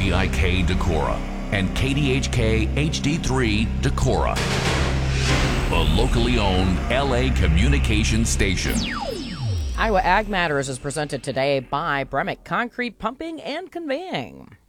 WVIK Decorah and KDHK HD3 Decorah, a locally owned LA communications station. Iowa Ag Matters is presented today by Bremick Concrete Pumping and Conveying.